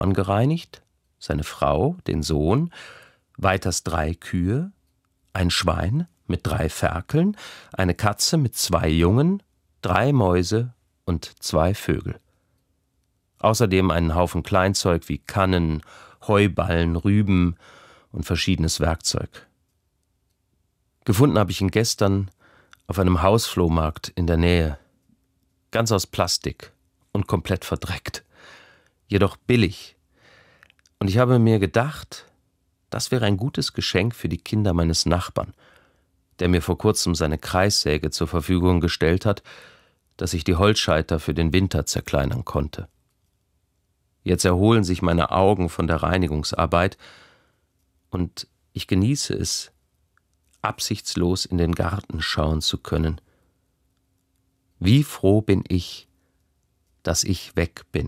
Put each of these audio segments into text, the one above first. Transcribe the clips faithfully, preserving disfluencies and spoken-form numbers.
Bauern gereinigt, seine Frau, den Sohn, weiters drei Kühe, ein Schwein mit drei Ferkeln, eine Katze mit zwei Jungen, drei Mäuse und zwei Vögel. Außerdem einen Haufen Kleinzeug wie Kannen, Heuballen, Rüben und verschiedenes Werkzeug. Gefunden habe ich ihn gestern auf einem Hausflohmarkt in der Nähe. Ganz aus Plastik und komplett verdreckt. Jedoch billig. Und ich habe mir gedacht, das wäre ein gutes Geschenk für die Kinder meines Nachbarn, der mir vor kurzem seine Kreissäge zur Verfügung gestellt hat, dass ich die Holzscheiter für den Winter zerkleinern konnte. Jetzt erholen sich meine Augen von der Reinigungsarbeit und ich genieße es, absichtslos in den Garten schauen zu können. Wie froh bin ich, dass ich weg bin.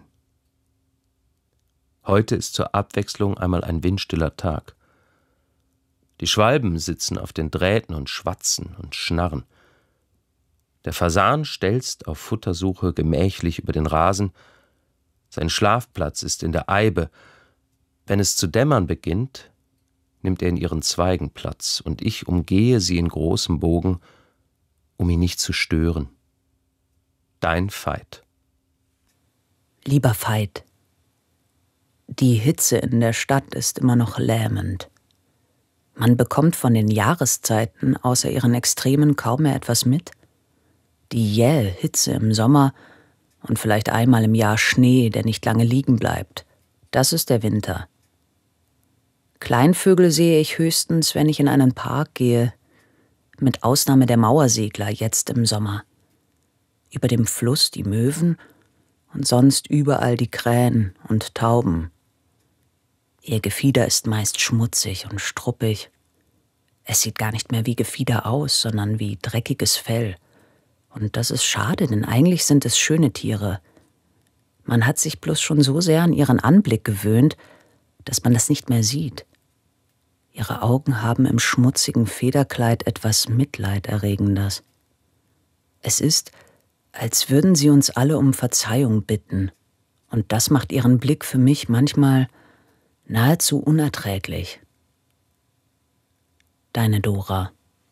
Heute ist zur Abwechslung einmal ein windstiller Tag. Die Schwalben sitzen auf den Drähten und schwatzen und schnarren. Der Fasan stelzt auf Futtersuche gemächlich über den Rasen. Sein Schlafplatz ist in der Eibe. Wenn es zu dämmern beginnt, nimmt er in ihren Zweigen Platz, und ich umgehe sie in großem Bogen, um ihn nicht zu stören. Dein Veit. Lieber Veit, die Hitze in der Stadt ist immer noch lähmend. Man bekommt von den Jahreszeiten außer ihren Extremen kaum mehr etwas mit. Die jähe Hitze im Sommer und vielleicht einmal im Jahr Schnee, der nicht lange liegen bleibt. Das ist der Winter. Kleinvögel sehe ich höchstens, wenn ich in einen Park gehe, mit Ausnahme der Mauersegler jetzt im Sommer. Über dem Fluss die Möwen und sonst überall die Krähen und Tauben. Ihr Gefieder ist meist schmutzig und struppig. Es sieht gar nicht mehr wie Gefieder aus, sondern wie dreckiges Fell. Und das ist schade, denn eigentlich sind es schöne Tiere. Man hat sich bloß schon so sehr an ihren Anblick gewöhnt, dass man das nicht mehr sieht. Ihre Augen haben im schmutzigen Federkleid etwas Mitleiderregendes. Es ist, als würden sie uns alle um Verzeihung bitten. Und das macht ihren Blick für mich manchmal nahezu unerträglich. Deine Dora.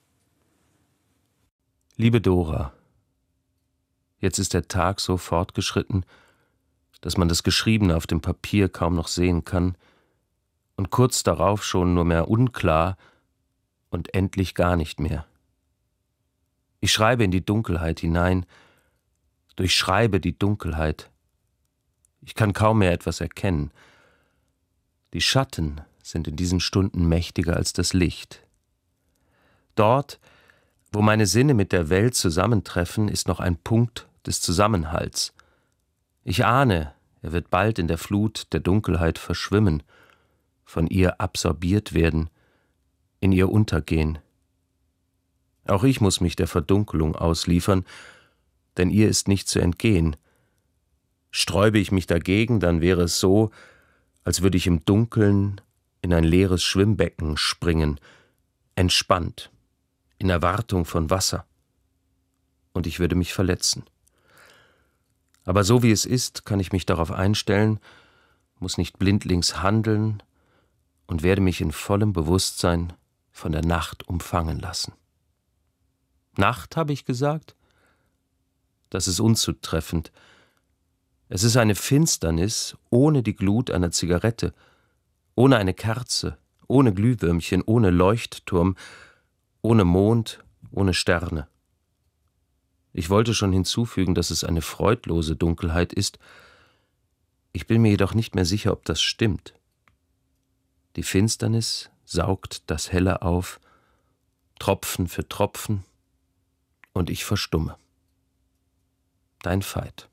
Liebe Dora, jetzt ist der Tag so fortgeschritten, dass man das Geschriebene auf dem Papier kaum noch sehen kann und kurz darauf schon nur mehr unklar und endlich gar nicht mehr. Ich schreibe in die Dunkelheit hinein, durchschreibe die Dunkelheit. Ich kann kaum mehr etwas erkennen. Die Schatten sind in diesen Stunden mächtiger als das Licht. Dort, wo meine Sinne mit der Welt zusammentreffen, ist noch ein Punkt des Zusammenhalts. Ich ahne, er wird bald in der Flut der Dunkelheit verschwimmen, von ihr absorbiert werden, in ihr untergehen. Auch ich muss mich der Verdunkelung ausliefern, denn ihr ist nicht zu entgehen. Sträube ich mich dagegen, dann wäre es so, als würde ich im Dunkeln in ein leeres Schwimmbecken springen, entspannt, in Erwartung von Wasser. Und ich würde mich verletzen. Aber so wie es ist, kann ich mich darauf einstellen, muss nicht blindlings handeln und werde mich in vollem Bewusstsein von der Nacht umfangen lassen. Nacht, habe ich gesagt? Das ist unzutreffend. Es ist eine Finsternis ohne die Glut einer Zigarette, ohne eine Kerze, ohne Glühwürmchen, ohne Leuchtturm, ohne Mond, ohne Sterne. Ich wollte schon hinzufügen, dass es eine freudlose Dunkelheit ist. Ich bin mir jedoch nicht mehr sicher, ob das stimmt. Die Finsternis saugt das Helle auf, Tropfen für Tropfen, und ich verstumme. Dein Veit.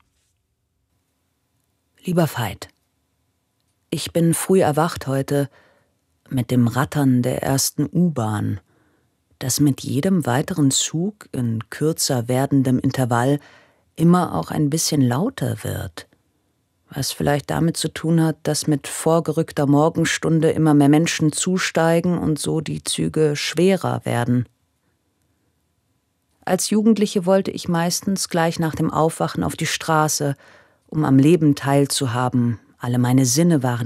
Lieber Veit, ich bin früh erwacht heute mit dem Rattern der ersten U-Bahn, das mit jedem weiteren Zug in kürzer werdendem Intervall immer auch ein bisschen lauter wird. Was vielleicht damit zu tun hat, dass mit vorgerückter Morgenstunde immer mehr Menschen zusteigen und so die Züge schwerer werden. Als Jugendliche wollte ich meistens gleich nach dem Aufwachen auf die Straße, um am Leben teilzuhaben. Alle meine Sinne waren